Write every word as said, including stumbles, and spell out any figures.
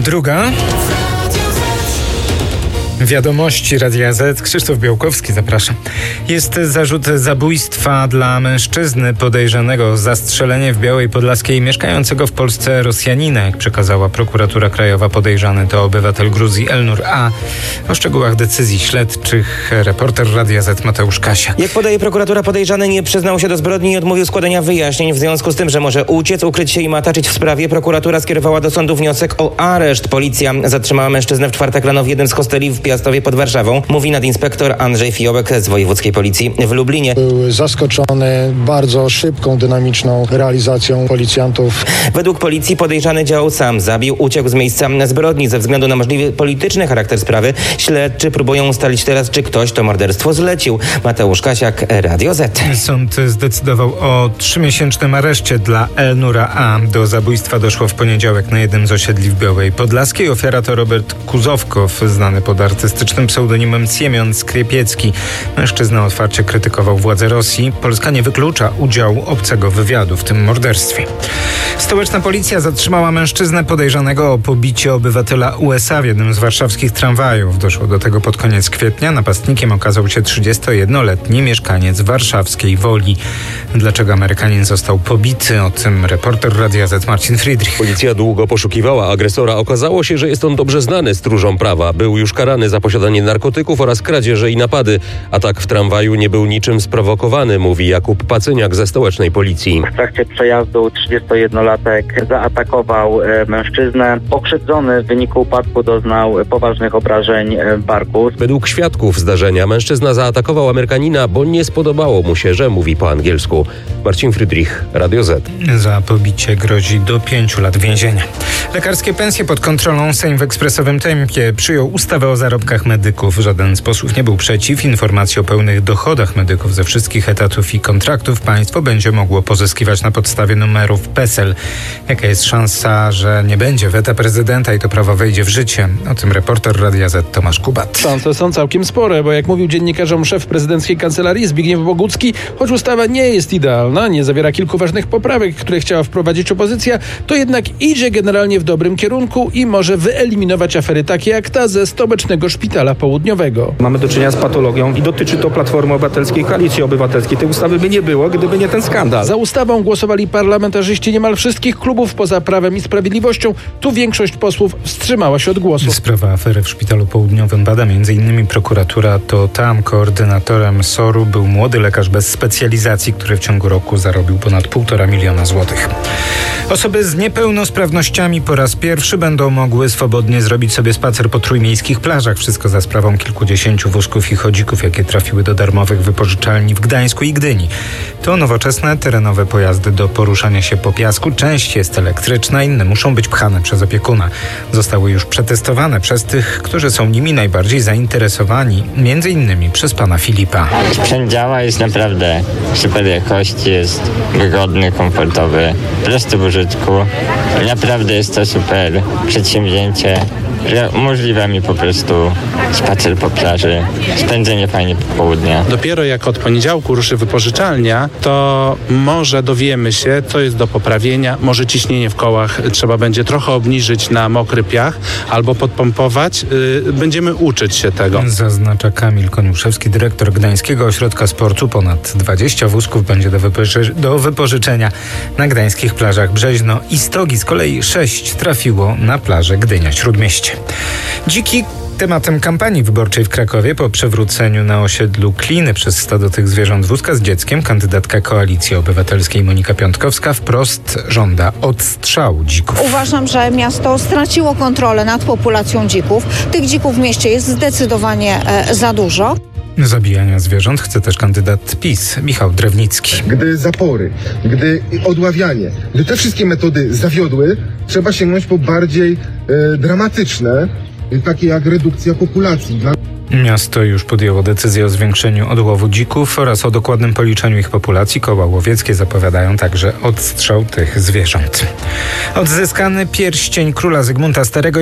Druga. Wiadomości Radia Z. Krzysztof Białkowski, zapraszam. Jest zarzut zabójstwa dla mężczyzny podejrzanego o zastrzelenie w Białej Podlaskiej mieszkającego w Polsce Rosjanina. Jak przekazała prokuratura krajowa, podejrzany to obywatel Gruzji Elnur A. O szczegółach decyzji śledczych reporter Radia Z Mateusz Kasiak. Jak podaje prokuratura, podejrzany nie przyznał się do zbrodni i odmówił składania wyjaśnień. W związku z tym, że może uciec, ukryć się i mataczyć w sprawie, prokuratura skierowała do sądu wniosek o areszt. Policja zatrzymała mężczyznę w czwartek rano w jednym z hosteli w Piastowie pod Warszawą. Mówi nadinspektor Andrzej Fiołek z Wojewódzkiej Policji w Lublinie. Był zaskoczony bardzo szybką, dynamiczną realizacją policjantów. Według policji podejrzany działał sam. Zabił, uciekł z miejsca zbrodni. Ze względu na możliwy polityczny charakter sprawy śledczy próbują ustalić teraz, czy ktoś to morderstwo zlecił. Mateusz Kasiak, Radio Z. Sąd zdecydował o trzymiesięcznym areszcie dla Elnura A. Do zabójstwa doszło w poniedziałek na jednym z osiedli w Białej Podlaskiej. Ofiara to Robert Kuzowkow, znany pod artystycznym pseudonimem Siemion Skriepiecki. Mężczyzna otwarcie krytykował władze Rosji. Polska nie wyklucza udziału obcego wywiadu w tym morderstwie. Stołeczna policja zatrzymała mężczyznę podejrzanego o pobicie obywatela U S A w jednym z warszawskich tramwajów. Doszło do tego pod koniec kwietnia. Napastnikiem okazał się trzydziestojednoletni mieszkaniec warszawskiej Woli. Dlaczego Amerykanin został pobity? O tym reporter Radia Z Marcin Friedrich. Policja długo poszukiwała agresora. Okazało się, że jest on dobrze znany stróżom prawa. Był już karany za posiadanie narkotyków oraz kradzieże i napady. Atak w tramwaju nie był niczym sprowokowany, mówi Jakub Pacyniak ze stołecznej policji. W trakcie przejazdu trzydziestojednolatek zaatakował e, mężczyznę. Pokrzywdzony w wyniku upadku doznał poważnych obrażeń barku. Według świadków zdarzenia mężczyzna zaatakował Amerykanina, bo nie spodobało mu się, że mówi po angielsku. Marcin Friedrich, Radio Z. Za pobicie grozi do pięciu lat więzienia. Lekarskie pensje pod kontrolą. Sejm w ekspresowym tempie przyjął ustawę o zarobkach medyków. Żaden z posłów nie był przeciw. Informacje o pełnych dochodach medyków ze wszystkich etatów i kontraktów państwo będzie mogło pozyskiwać na podstawie numerów PESEL. Jaka jest szansa, że nie będzie weta prezydenta i to prawo wejdzie w życie? O tym reporter Radia Z Tomasz Kubat. Szanse są całkiem spore, bo jak mówił dziennikarzom szef prezydenckiej kancelarii Zbigniew Bogucki, choć ustawa nie jest idealna, nie zawiera kilku ważnych poprawek, które chciała wprowadzić opozycja, to jednak idzie generalnie w dobrym kierunku i może wyeliminować afery takie jak ta ze stołecznego szpitala południowego. Mamy do czynienia z patologią i dotyczy to Platformy Obywatelskiej, Koalicji Obywatelskiej. Tej ustawy by nie było, gdyby nie ten skandal. Za ustawą głosowali parlamentarzyści niemal wszystkich klubów poza Prawem i Sprawiedliwością. Tu większość posłów wstrzymała się od głosu. Sprawa afery w Szpitalu Południowym bada m.in. prokuratura. To tam koordynatorem S O R-u był młody lekarz bez specjalizacji, który w ciągu roku zarobił ponad półtora miliona złotych. Osoby z niepełnosprawnościami po raz pierwszy będą mogły swobodnie zrobić sobie spacer po trójmiejskich plażach. Wszystko za sprawą kilkudziesięciu wózków i chodzików, jakie trafiły do darmowych wypożyczalni w Gdańsku i Gdyni. To nowoczesne, terenowe pojazdy do poruszania się po piasku. Część jest elektryczna, inne muszą być pchane przez opiekuna. Zostały już przetestowane przez tych, którzy są nimi najbardziej zainteresowani, między innymi przez pana Filipa. Sprzęt działa, jest naprawdę super jakości, jest wygodny, komfortowy, prosty w użytku. Naprawdę jest to super przedsięwzięcie, że umożliwia mi po prostu spacer po plaży, spędzenie fajnie popołudnia. Dopiero jak od poniedziałku ruszy wypożyczalnia, to może dowiemy się, co jest do poprawienia. Może ciśnienie w kołach trzeba będzie trochę obniżyć na mokry piach albo podpompować. Yy, będziemy uczyć się tego. Zaznacza Kamil Koniuszewski, dyrektor Gdańskiego Ośrodka Sportu. Ponad dwadzieścia wózków będzie do, wypoży- do wypożyczenia na gdańskich plażach Brzeźno i Stogi. Z kolei sześć trafiło na plażę Gdynia-Śródmieście. Dziki tematem kampanii wyborczej w Krakowie. Po przewróceniu na osiedlu Kliny przez stado tych zwierząt wózka z dzieckiem kandydatka Koalicji Obywatelskiej Monika Piątkowska wprost żąda odstrzału dzików. Uważam, że miasto straciło kontrolę nad populacją dzików. Tych dzików w mieście jest zdecydowanie e, za dużo. Zabijania zwierząt chce też kandydat PiS, Michał Drewnicki. Gdy zapory, gdy odławianie, gdy te wszystkie metody zawiodły, trzeba sięgnąć po bardziej e, dramatyczne, takie jak redukcja populacji. Dla... Miasto już podjęło decyzję o zwiększeniu odłowu dzików oraz o dokładnym policzeniu ich populacji. Koła łowieckie zapowiadają także odstrzał tych zwierząt. Odzyskany pierścień króla Zygmunta Starego